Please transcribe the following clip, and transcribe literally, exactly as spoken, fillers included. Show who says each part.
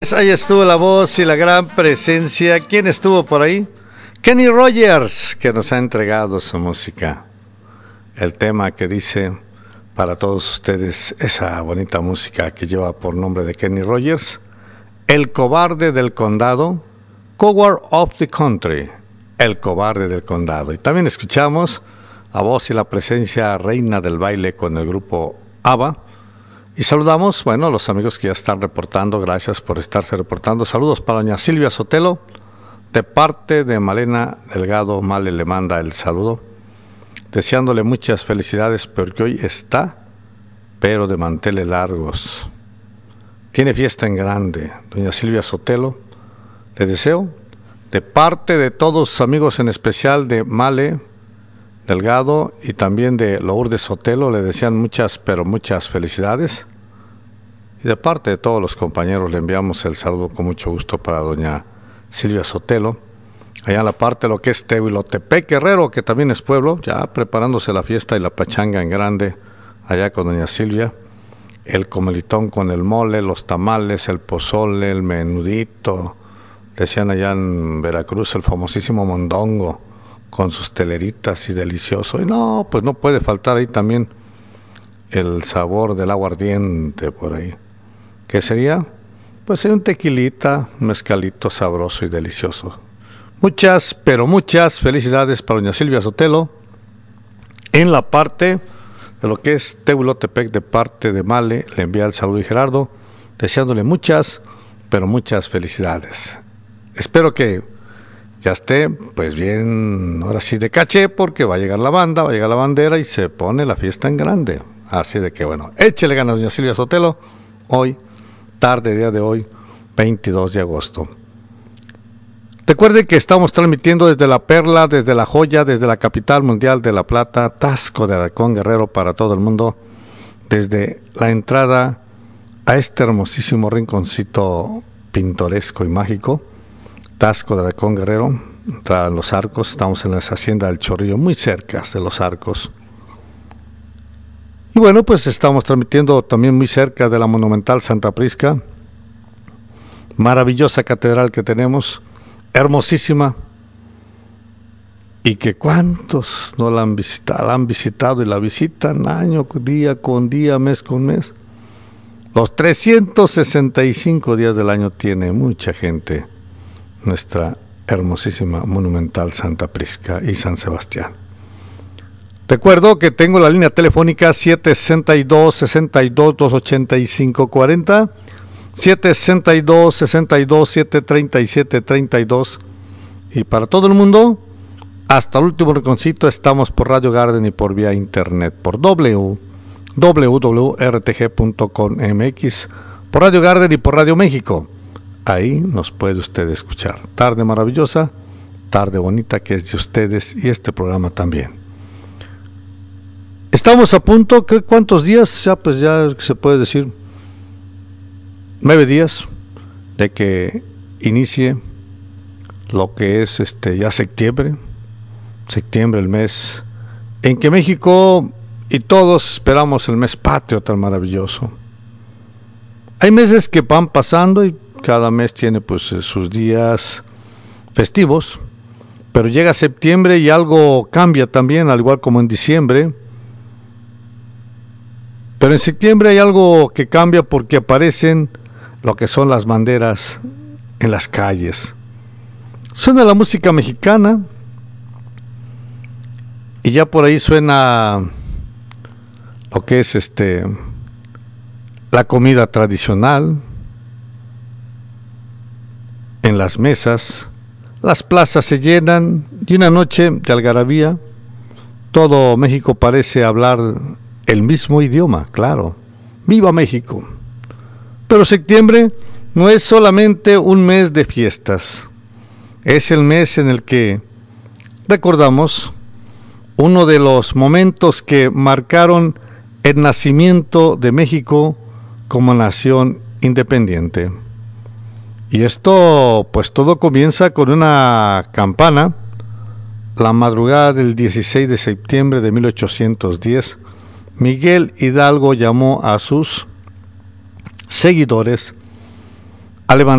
Speaker 1: Ahí estuvo la voz y la gran presencia. ¿Quién estuvo por ahí? Kenny Rogers, que nos ha entregado su música. El tema que dice para todos ustedes, esa bonita música que lleva por nombre de Kenny Rogers, El cobarde del condado, Coward of the Country, El cobarde del condado. Y también escuchamos la voz y la presencia reina del baile con el grupo ABBA. Y saludamos, bueno, a los amigos que ya están reportando, gracias por estarse reportando. Saludos para doña Silvia Sotelo, de parte de Malena Delgado. Male le manda el saludo, deseándole muchas felicidades porque hoy está, pero de manteles largos. Tiene fiesta en grande, doña Silvia Sotelo. Le deseo, de parte de todos sus amigos, en especial de Male Delgado y también de Lourdes Sotelo, le desean muchas, pero muchas felicidades. Y de parte de todos los compañeros le enviamos el saludo con mucho gusto para doña Silvia Sotelo, allá en la parte de lo que es Tehuilotepec, Guerrero, que también es pueblo, ya preparándose la fiesta y la pachanga en grande, allá con doña Silvia. El comelitón con el mole, los tamales, el pozole, el menudito, decían allá en Veracruz, el famosísimo mondongo, con sus teleritas y delicioso. Y no, pues no puede faltar ahí también el sabor del aguardiente por ahí. ¿Qué sería? Pues hay un tequilita, un mezcalito sabroso y delicioso. Muchas, pero muchas felicidades para doña Silvia Sotelo en la parte de lo que es Tehuilotepec, de parte de Male. Le envía el saludo y Gerardo, deseándole muchas, pero muchas felicidades. Espero que ya esté, pues bien, ahora sí de caché, porque va a llegar la banda, va a llegar la bandera y se pone la fiesta en grande. Así de que bueno, échele ganas, doña Silvia Sotelo, hoy, tarde, día de hoy, veintidós de agosto. Recuerde que estamos transmitiendo desde La Perla, desde La Joya, desde la capital mundial de La Plata, Taxco de Alarcón, Guerrero, para todo el mundo, desde la entrada a este hermosísimo rinconcito pintoresco y mágico, Taxco de Alarcón, Guerrero, entrada en Los Arcos. Estamos en la hacienda del Chorrillo, muy cerca de Los Arcos. Y bueno, pues estamos transmitiendo también muy cerca de la monumental Santa Prisca, maravillosa catedral que tenemos, hermosísima, y que cuántos no la han visitado, la han visitado y la visitan año, día con día, mes con mes. Los trescientos sesenta y cinco días del año tiene mucha gente nuestra hermosísima monumental Santa Prisca y San Sebastián. Recuerdo que tengo la línea telefónica siete sesenta y dos, sesenta y dos, doscientos ochenta y cinco cuarenta, siete sesenta y dos, sesenta y dos, setecientos treinta y siete treinta y dos, y para todo el mundo, hasta el último rinconcito, estamos por Radio Garden y por vía internet, por w w w punto r t g punto com m x, por Radio Garden y por Radio México. Ahí nos puede usted escuchar. Tarde maravillosa, tarde bonita, que es de ustedes, y este programa también. Estamos a punto, ¿qué, ¿cuántos días? Ya pues ya se puede decir, nueve días de que inicie lo que es este ya septiembre, septiembre, el mes en que México y todos esperamos el mes patrio tan maravilloso. Hay meses que van pasando y cada mes tiene pues sus días festivos, pero llega septiembre y algo cambia también, al igual como en diciembre. Pero en septiembre hay algo que cambia porque aparecen lo que son las banderas en las calles. Suena la música mexicana y ya por ahí suena lo que es este la comida tradicional en las mesas. Las plazas se llenan y una noche de algarabía. Todo México parece hablar el mismo idioma, claro. ¡Viva México! Pero septiembre no es solamente un mes de fiestas. Es el mes en el que recordamos uno de los momentos que marcaron el nacimiento de México como nación independiente. Y esto, pues todo comienza con una campana, la madrugada del dieciséis de septiembre de mil ochocientos diez. Miguel Hidalgo llamó a sus seguidores a levantar